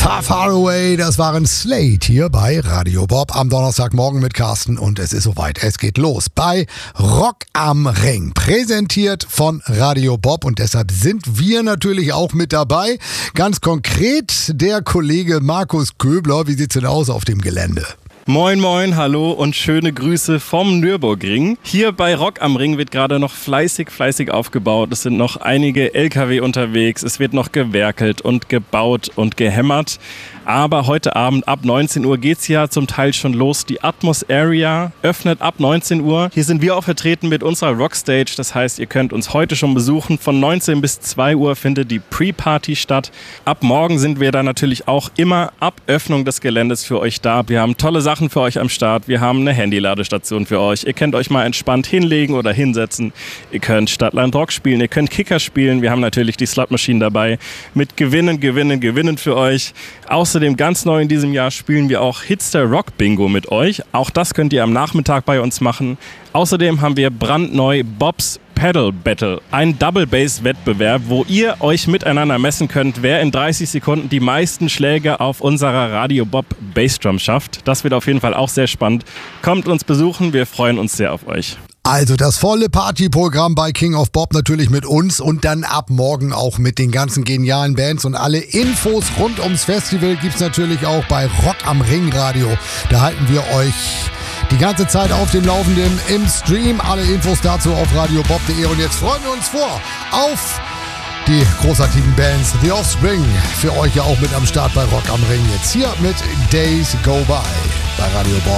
Far Far Away, das waren Slate hier bei Radio Bob am Donnerstagmorgen mit Carsten und es ist soweit. Es geht los bei Rock am Ring, präsentiert von Radio Bob und deshalb sind wir natürlich auch mit dabei. Ganz konkret der Kollege Markus Köbler. Wie sieht's denn aus auf dem Gelände? Moin moin, hallo und schöne Grüße vom Nürburgring. Hier bei Rock am Ring wird gerade noch fleißig aufgebaut. Es sind noch einige LKW unterwegs, es wird noch gewerkelt und gebaut und gehämmert. Aber heute Abend ab 19 Uhr geht's ja zum Teil schon los. Die Atmos Area öffnet ab 19 Uhr. Hier sind wir auch vertreten mit unserer Rockstage. Das heißt, ihr könnt uns heute schon besuchen. Von 19 bis 2 Uhr findet die Pre-Party statt. Ab morgen sind wir da natürlich auch immer ab Öffnung des Geländes für euch da. Wir haben tolle Sachen für euch am Start. Wir haben eine Handy-Ladestation für euch. Ihr könnt euch mal entspannt hinlegen oder hinsetzen. Ihr könnt Stadtland Rock spielen. Ihr könnt Kicker spielen. Wir haben natürlich die Slot-Maschinen dabei mit Gewinnen für euch. Außerdem ganz neu in diesem Jahr spielen wir auch Hitster Rock Bingo mit euch. Auch das könnt ihr am Nachmittag bei uns machen. Außerdem haben wir brandneu Bob's Pedal Battle, ein Double Bass Wettbewerb, wo ihr euch miteinander messen könnt, wer in 30 Sekunden die meisten Schläge auf unserer Radio Bob Bassdrum schafft. Das wird auf jeden Fall auch sehr spannend. Kommt uns besuchen, wir freuen uns sehr auf euch. Also das volle Partyprogramm bei King of Bob natürlich mit uns und dann ab morgen auch mit den ganzen genialen Bands und alle Infos rund ums Festival gibt's natürlich auch bei Rock am Ring Radio. Da halten wir euch die ganze Zeit auf dem Laufenden im Stream. Alle Infos dazu auf radiobob.de und jetzt freuen wir uns auf die großartigen Bands The Offspring. Für euch ja auch mit am Start bei Rock am Ring. Jetzt hier mit Days Go By bei Radio Bob.